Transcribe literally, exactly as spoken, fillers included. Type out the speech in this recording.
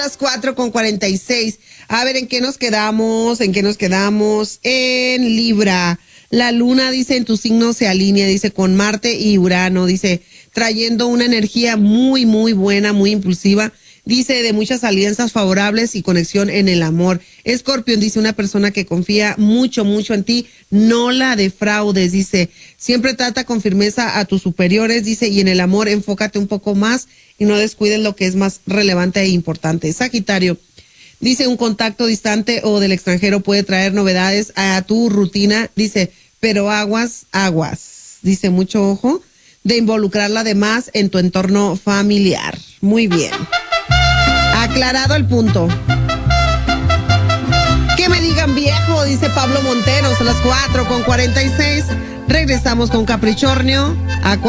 Las cuatro con cuarenta y seis. A ver, ¿en qué nos quedamos? ¿En qué nos quedamos? En Libra. La luna, dice, en tu signo se alinea, dice, con Marte y Urano, dice, trayendo una energía muy, muy buena, muy impulsiva. Dice, de muchas alianzas favorables y conexión en el amor. Escorpión, dice, una persona que confía mucho, mucho en ti, no la defraudes, dice, siempre trata con firmeza a tus superiores, dice, y en el amor enfócate un poco más y no descuides lo que es más relevante e importante. Sagitario, dice, un contacto distante o del extranjero puede traer novedades a tu rutina, dice, pero aguas, aguas, dice, mucho ojo de involucrarla además en tu entorno familiar. Muy bien. Aclarado el punto. Que me digan viejo, dice Pablo Monteros, a las cuatro con cuarenta y seis. Regresamos con Capricornio. A